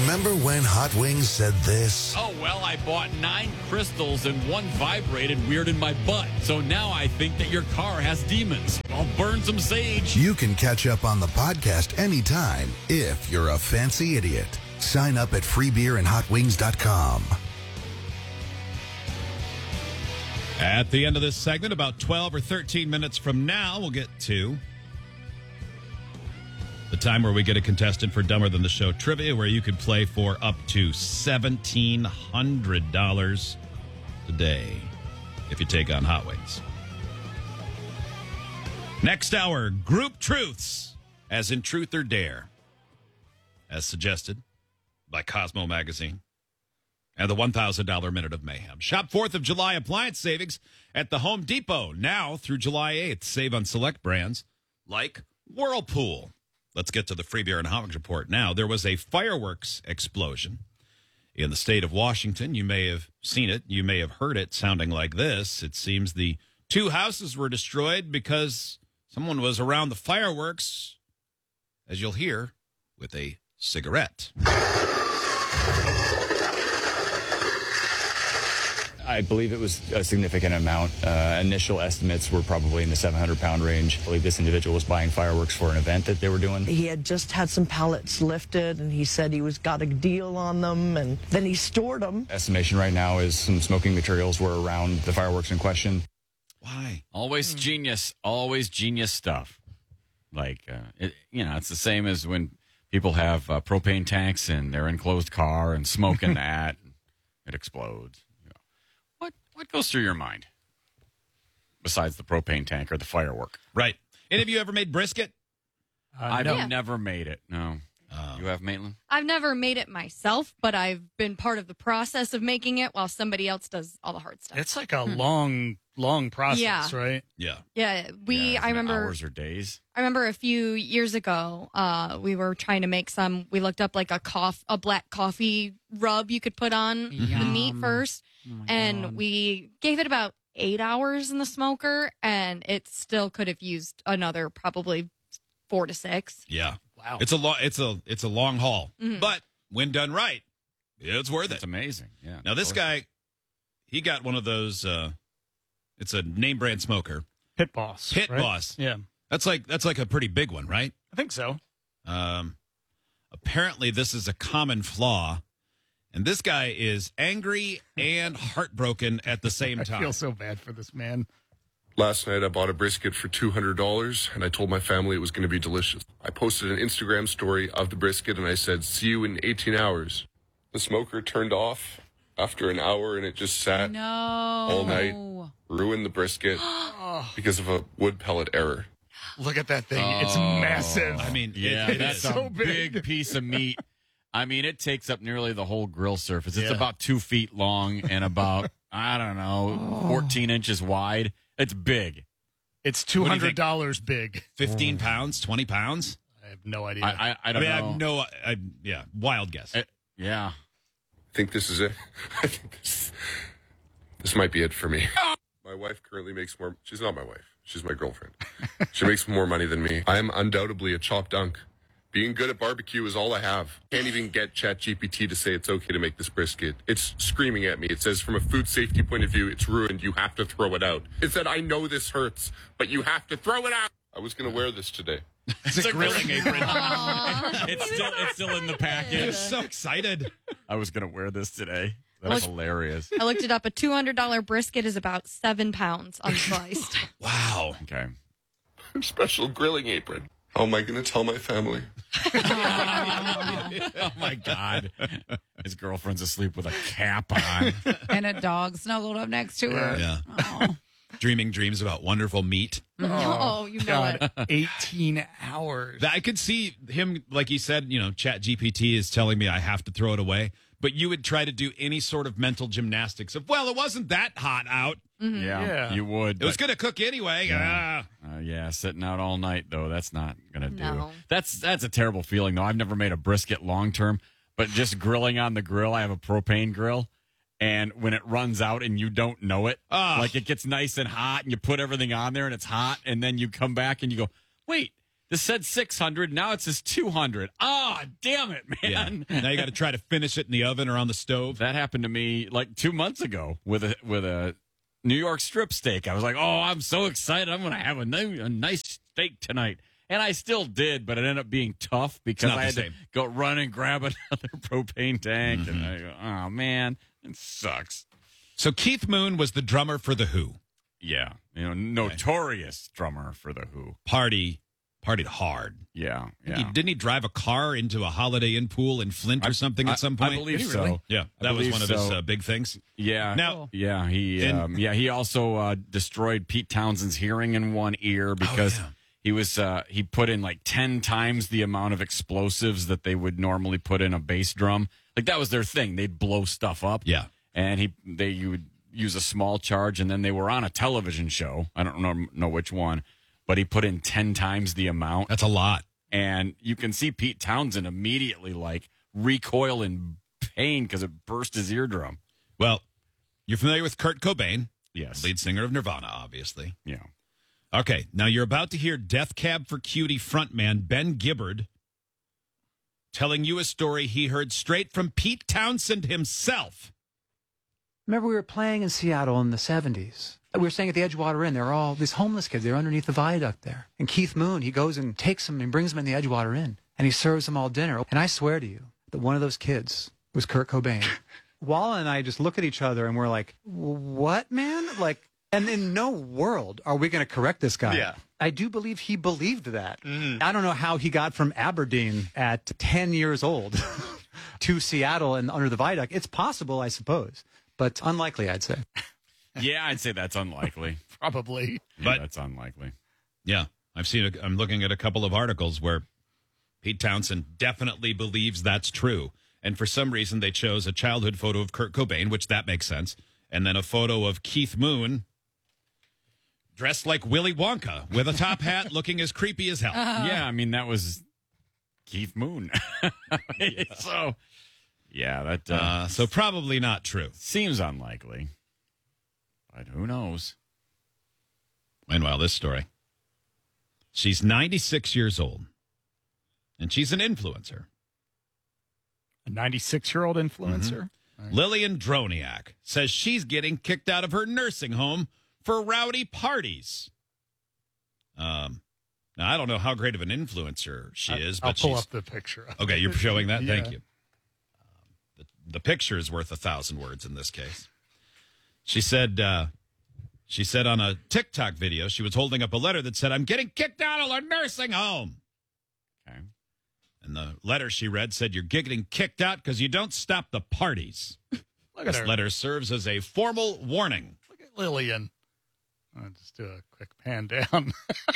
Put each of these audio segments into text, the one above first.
Remember when Hot Wings said this? Oh, well, I bought 9 crystals and 1 vibrated weird in my butt. So now I think that your car has demons. I'll burn some sage. You can catch up on the podcast anytime if you're a fancy idiot. Sign up at freebeerandhotwings.com. At the end of this segment, about 12 or 13 minutes from now, we'll get to the time where we get a contestant for Dumber Than the Show trivia, where you could play for up to $1,700 today if you take on Hot Wings. Next hour, Group Truths, as in Truth or Dare, as suggested by Cosmo Magazine. And the $1,000 Minute of Mayhem. Shop 4th of July appliance savings at the Home Depot now through July 8th. Save on select brands like Whirlpool. Let's get to the Free Beer and Hot Wings report now. There was a fireworks explosion in the state of Washington. You may have seen it. You may have heard it sounding like this. It seems the 2 houses were destroyed because someone was around the fireworks, as you'll hear, with a cigarette. I believe it was a significant amount. Initial estimates were probably in the 700-pound range. I believe this individual was buying fireworks for an event that they were doing. He had just had some pallets lifted, and he said he got a deal on them, and then he stored them. Estimation right now is some smoking materials were around the fireworks in question. Always genius stuff. Like, it's the same as when people have propane tanks in their enclosed car and smoking that, it explodes. What goes through your mind besides the propane tank or the firework? Right. Any of you ever made brisket? I've never made it. No. You have, Maitland? I've never made it myself, but I've been part of the process of making it while somebody else does all the hard stuff. It's like a long process, right? Yeah. Yeah. I remember hours or days. I remember a few years ago, we were trying to make some. We looked up like a black coffee rub you could put on the meat first, and we gave it about 8 hours in the smoker, and it still could have used another probably 4 to 6. Yeah. Wow. It's a long haul, but when done right, it's worth it. It's amazing. Yeah. Now this guy, he got one of those. It's a name brand smoker. Pit Boss. Pit right? Boss. Yeah. That's like a pretty big one, right? I think so. Apparently, this is a common flaw, and this guy is angry and heartbroken at the same time. I feel so bad for this man. Last night, I bought a brisket for $200, and I told my family it was going to be delicious. I posted an Instagram story of the brisket, and I said, "See you in 18 hours." The smoker turned off after an hour, and it just sat all night, ruined the brisket because of a wood pellet error. Look at that thing. It's massive. I mean, that's so a big. big piece of meat. I mean, it takes up nearly the whole grill surface. It's about 2 feet long and about, 14 inches wide. It's big. It's $200 big. 15 pounds, 20 pounds? I have no idea. I don't know. I have wild guess. Yeah. I think this is it. I think this might be it for me. My wife currently makes more. She's not my wife. She's my girlfriend. She makes more money than me. I am undoubtedly a chop dunk. Being good at barbecue is all I have. Can't even get ChatGPT to say it's okay to make this brisket. It's screaming at me. It says from a food safety point of view, it's ruined. You have to throw it out. It said, I know this hurts, but you have to throw it out. I was going to wear this today. It's a grilling apron. It's still in the package. He was so excited. I was going to wear this today. That's hilarious. I looked it up. A $200 brisket is about 7 pounds unsliced. Wow. Okay. Special grilling apron. How am I going to tell my family? Oh, my God. His girlfriend's asleep with a cap on. And a dog snuggled up next to her. Yeah. Oh. Dreaming dreams about wonderful meat. Oh, you know God, it. 18 hours. I could see him, like he said, Chat GPT is telling me I have to throw it away. But you would try to do any sort of mental gymnastics of, well, it wasn't that hot out. Mm-hmm. Yeah, you would. It was going to cook anyway. Yeah, sitting out all night, though, that's not going to No. do. That's a terrible feeling, though. I've never made a brisket long term, but just grilling on the grill, I have a propane grill. And when it runs out and you don't know it, like it gets nice and hot and you put everything on there and it's hot and then you come back and you go, wait, This said 600. Now it says 200. Ah, damn it, Yeah. man. Now you got to try to finish it in the oven or on the stove. That happened to me like 2 months ago with a New York strip steak. I was like, oh, I'm so excited. I'm going to have a nice steak tonight. And I still did, but it ended up being tough because not I the had to same. go run and grab another propane tank. And I go, oh, man, it sucks. So Keith Moon was the drummer for The Who. Yeah. Notorious drummer for The Who. Partied hard. Yeah. Didn't he drive a car into a Holiday Inn pool in Flint or something at some point? I believe Did he so. really? Yeah, that was believe one of his big things. Yeah. Now, yeah, he also destroyed Pete Townshend's hearing in one ear because he put in like 10 times the amount of explosives that they would normally put in a bass drum. Like that was their thing. They'd blow stuff up. Yeah. And you would use a small charge, and then they were on a television show. I don't know which one, but he put in 10 times the amount. That's a lot. And you can see Pete Townsend immediately like recoil in pain because it burst his eardrum. Well, you're familiar with Kurt Cobain. Yes. Lead singer of Nirvana, obviously. Yeah. Okay, now you're about to hear Death Cab for Cutie frontman Ben Gibbard telling you a story he heard straight from Pete Townsend himself. Remember, we were playing in Seattle in the 70s. We were staying at the Edgewater Inn. There were all these homeless kids. They were underneath the viaduct there. And Keith Moon, he goes and takes them and brings them in the Edgewater Inn. And he serves them all dinner. And I swear to you that one of those kids was Kurt Cobain. Walla and I just look at each other and we're like, what, man? Like, and in no world are we going to correct this guy. Yeah. I do believe he believed that. I don't know how he got from Aberdeen at 10 years old to Seattle and under the viaduct. It's possible, I suppose, but unlikely, I'd say. Yeah, I'd say that's unlikely. Probably. But that's unlikely. Yeah, I'm looking at a couple of articles where Pete Townsend definitely believes that's true. And for some reason, they chose a childhood photo of Kurt Cobain, which that makes sense, and then a photo of Keith Moon dressed like Willy Wonka with a top hat looking as creepy as hell. Yeah, I mean, that was Keith Moon. So, yeah, that so probably not true. Seems unlikely. But who knows? Meanwhile, this story. She's 96 years old, and she's an influencer. A 96-year-old influencer? Lillian Droniak says she's getting kicked out of her nursing home for rowdy parties. Now, I don't know how great of an influencer she is, but I'll pull up the picture. Okay, you're showing that? Yeah. Thank you. The picture is worth 1,000 words in this case. She said on a TikTok video, she was holding up a letter that said, "I'm getting kicked out of a nursing home." Okay. And the letter she read said, "You're getting kicked out because you don't stop the parties." Look at This her. letter serves as a formal warning. Look at Lillian. I'll just do a quick pan down.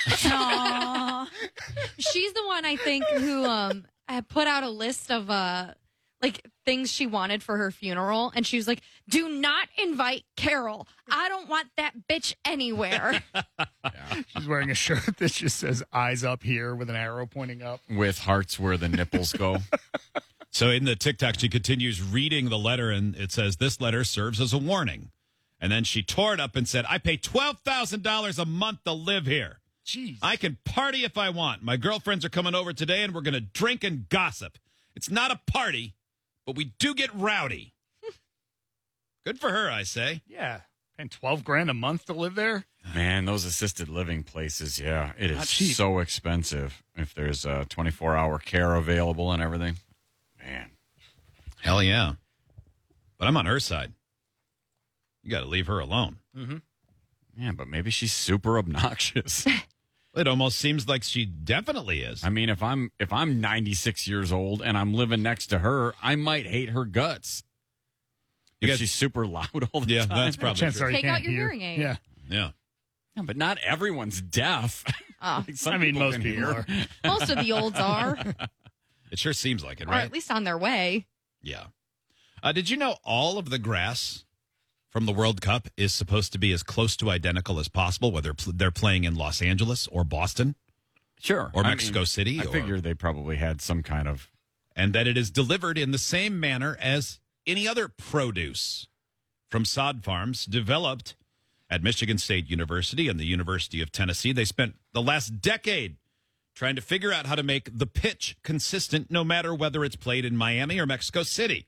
Aww. She's the one, I think, who had put out a list of like things she wanted for her funeral, and she was like, "Do not invite Carol. I don't want that bitch anywhere." She's wearing a shirt that just says "Eyes up here" with an arrow pointing up. With hearts where the nipples go. So in the TikTok, she continues reading the letter, and it says, "This letter serves as a warning." And then she tore it up and said, "I pay $12,000 a month to live here. Jeez. I can party if I want. My girlfriends are coming over today, and we're going to drink and gossip. It's not a party, but we do get rowdy." Good for her, I say. Yeah. Paying $12,000 a month to live there? Man, those assisted living places, yeah, it Not is cheap. so expensive if there's 24-hour care available and everything. Man. Hell yeah. But I'm on her side. You got to leave her alone. Yeah, but maybe she's super obnoxious. It almost seems like she definitely is. I mean, if I'm 96 years old and I'm living next to her, I might hate her guts. If she's super loud all the Yeah, time. that's probably Chances true. are you Take out can't your hear. hearing aid. Yeah. Yeah. Yeah, but not everyone's deaf. Oh. Like, some I mean, most can people hear. are. Most of the olds are, It sure seems like it, or right? at least on their way. Yeah. Did you know all of the grass from the World Cup is supposed to be as close to identical as possible, whether they're playing in Los Angeles or Boston Sure. or I Mexico mean, City? I figured they probably had some kind of. And that it is delivered in the same manner as any other produce from sod farms developed at Michigan State University and the University of Tennessee. They spent the last decade trying to figure out how to make the pitch consistent no matter whether it's played in Miami or Mexico City.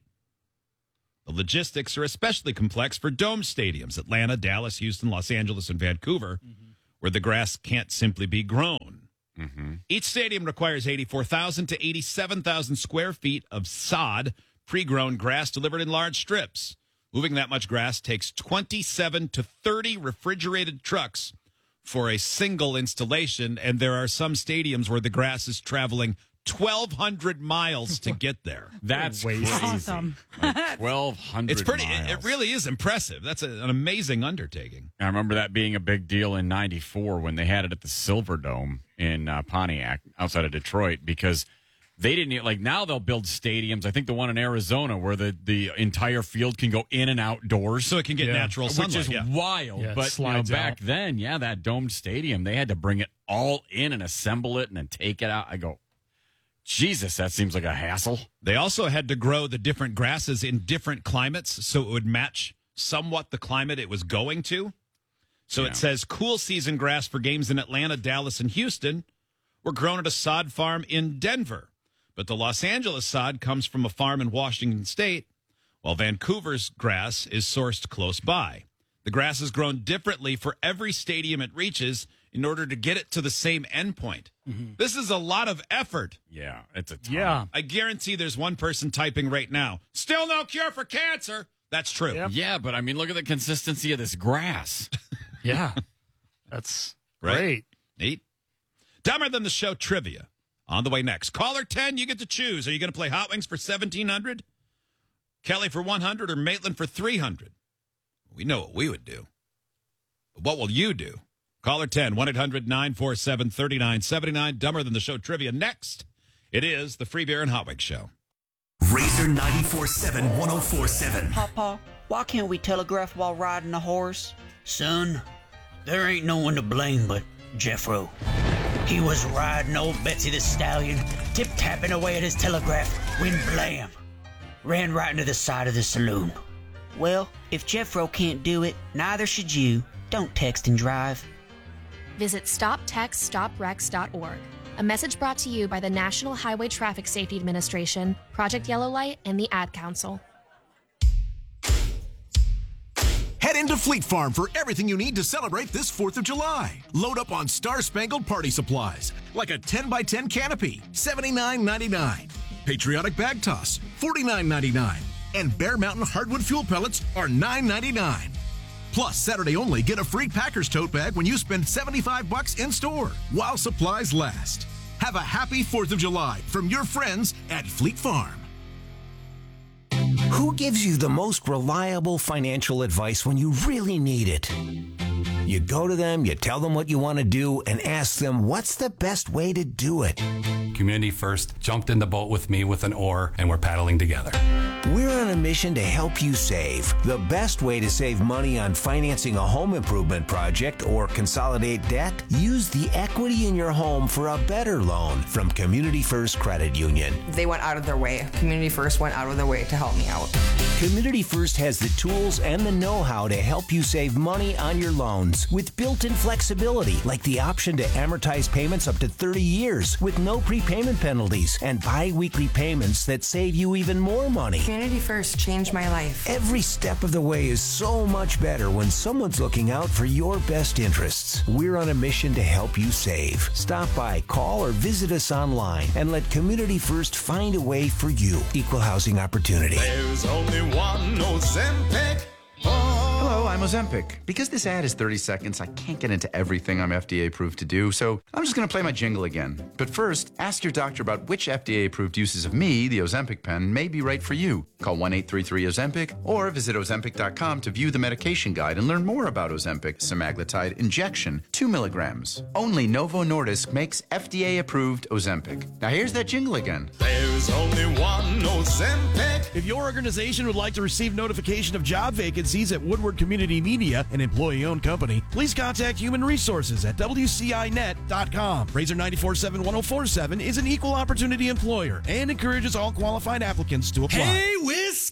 The logistics are especially complex for dome stadiums, Atlanta, Dallas, Houston, Los Angeles, and Vancouver, where the grass can't simply be grown. Each stadium requires 84,000 to 87,000 square feet of sod, pre-grown grass delivered in large strips. Moving that much grass takes 27 to 30 refrigerated trucks for a single installation, and there are some stadiums where the grass is traveling 1,200 miles to get there. That's crazy. Awesome. Like 1,200 It's pretty. miles. It really is impressive. That's an amazing undertaking. I remember that being a big deal in '94 when they had it at the Silver Dome in Pontiac outside of Detroit, because they didn't like. Now they'll build stadiums. I think the one in Arizona where the entire field can go in and outdoors, So it can get natural sunlight. which is wild. Yeah, it but slides back out. then, that domed stadium, they had to bring it all in and assemble it and then take it out. I go, Jesus, that seems like a hassle. They also had to grow the different grasses in different climates so it would match somewhat the climate it was going to. So it says cool season grass for games in Atlanta, Dallas, and Houston were grown at a sod farm in Denver. But the Los Angeles sod comes from a farm in Washington State, while Vancouver's grass is sourced close by. The grass is grown differently for every stadium it reaches in order to get it to the same endpoint. This is a lot of effort. Yeah, it's a ton. Yeah. I guarantee there's one person typing right now, still no cure for cancer. That's true. Yep. Yeah, but I mean, look at the consistency of this grass. Yeah. That's Right. great. Neat. Dumber Than the Show trivia on the way next. Caller 10, you get to choose. Are you going to play Hot Wings for $1,700, Kelly for $100, or Maitland for $300? We know what we would do. But what will you do? Caller 10, 1-800-947-3979. Dumber Than the Show trivia next. It is the Free Beer and Hot Wings Show. Razor 94.7 104.7. Papa, why can't we telegraph while riding a horse? Son, there ain't no one to blame but Jeffro. He was riding old Betsy the Stallion, tip-tapping away at his telegraph when blam! Ran right into the side of the saloon. Well, if Jeffro can't do it, neither should you. Don't text and drive. Visit StopTextStopWrecks.org. A message brought to you by the National Highway Traffic Safety Administration, Project Yellow Light, and the Ad Council. Head into Fleet Farm for everything you need to celebrate this 4th of July. Load up on Star-Spangled Party supplies, like a 10x10 canopy, $79.99. Patriotic bag toss, $49.99. And Bear Mountain hardwood fuel pellets are $9.99. Plus, Saturday only, get a free Packers tote bag when you spend $75 in store, while supplies last. Have a happy 4th of July from your friends at Fleet Farm. Who gives you the most reliable financial advice when you really need it? You go to them, you tell them what you want to do, and ask them what's the best way to do it. Community First jumped in the boat with me with an oar, and we're paddling together. We're on a mission to help you save. The best way to save money on financing a home improvement project or consolidate debt? Use the equity in your home for a better loan from Community First Credit Union. They went out of their way. Community First went out of their way to help me out. Community First has the tools and the know-how to help you save money on your loans with built-in flexibility, like the option to amortize payments up to 30 years with no prepayment penalties and bi-weekly payments that save you even more money. Community First changed my life. Every step of the way is so much better when someone's looking out for your best interests. We're on a mission to help you save. Stop by, call, or visit us online and let Community First find a way for you. Equal housing opportunity. There's only one Ozempic. Hello, I'm Ozempic. Because this ad is 30 seconds, I can't get into everything I'm FDA approved to do, so I'm just going to play my jingle again. But first, ask your doctor about which FDA approved uses of me, the Ozempic pen, may be right for you. Call 1-833-OZEMPIC or visit Ozempic.com to view the medication guide and learn more about Ozempic semaglutide injection, 2 milligrams. Only Novo Nordisk makes FDA approved Ozempic. Now here's that jingle again. There's only one Ozempic. If your organization would like to receive notification of job vacancies at Woodward Community Media, an employee-owned company, please contact Human Resources at WCINet.com. Razor 94.7 104.7 is an equal opportunity employer and encourages all qualified applicants to apply. Hey, Wisconsin!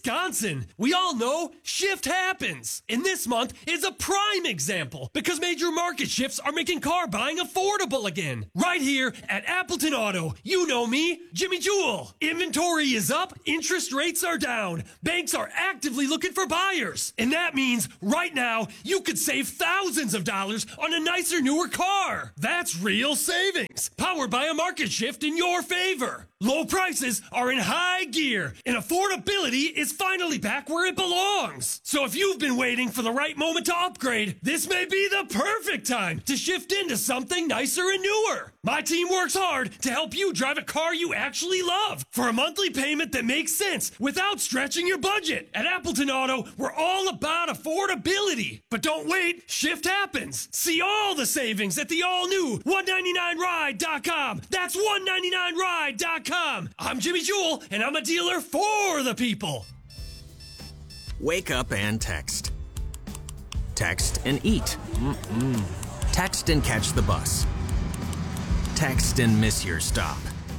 Wisconsin. We all know shift happens. And this month is a prime example because major market shifts are making car buying affordable again. Right here at Appleton Auto. You know me, Jimmy Jewell. Inventory is up, interest rates are down. Banks are actively looking for buyers. And that means right now you could save thousands of dollars on a nicer, newer car. That's real savings. Powered by a market shift in your favor. Low prices are in high gear, and affordability is finally back where it belongs. So if you've been waiting for the right moment to upgrade, this may be the perfect time to shift into something nicer and newer. My team works hard to help you drive a car you actually love for a monthly payment that makes sense without stretching your budget. At Appleton Auto, we're all about affordability. But don't wait, shift happens. See all the savings at the all-new 199ride.com. That's 199ride.com. I'm Jimmy Jewell, and I'm a dealer for the people. Wake up and text. Text and eat. Text and catch the bus. Text and miss your stop.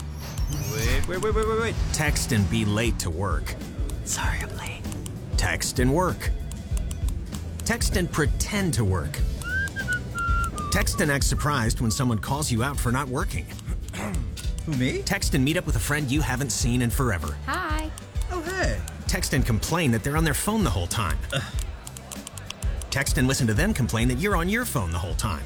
Wait. Text and be late to work. Sorry, I'm late. Text and work. Text and pretend to work. Text and act surprised when someone calls you out for not working. Who, me? Text and meet up with a friend you haven't seen in forever. Hi. Oh, hey. Text and complain that they're on their phone the whole time. Text and listen to them complain that you're on your phone the whole time.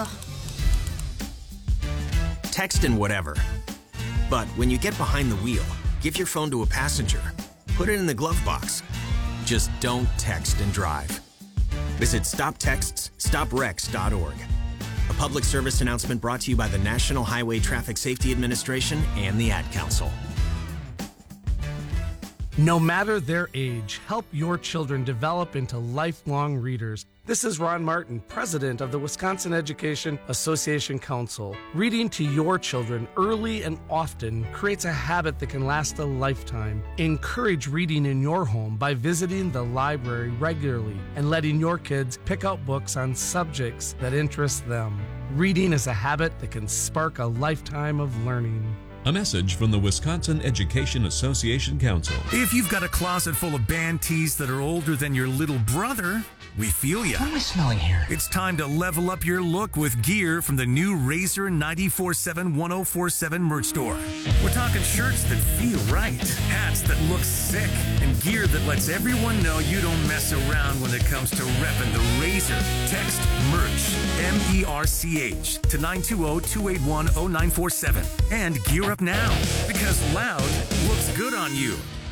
Text and whatever. But when you get behind the wheel, give your phone to a passenger. Put it in the glove box. Just don't text and drive. Visit StopTextsStopWrecks.org. A public service announcement brought to you by the National Highway Traffic Safety Administration and the Ad Council. No matter their age, help your children develop into lifelong readers. This is Ron Martin, president of the Wisconsin Education Association Council. Reading to your children early and often creates a habit that can last a lifetime. Encourage reading in your home by visiting the library regularly and letting your kids pick out books on subjects that interest them. Reading is a habit that can spark a lifetime of learning. A message from the Wisconsin Education Association Council. If you've got a closet full of band tees that are older than your little brother, we feel ya. What am I smelling here? It's time to level up your look with gear from the new Razor 94-7-1047 merch store. We're talking shirts that feel right, hats that look sick, and gear that lets everyone know you don't mess around when it comes to repping the Razor. Text MERCH, MERCH, to 920-281-0947 and gear up now, because loud looks good on you.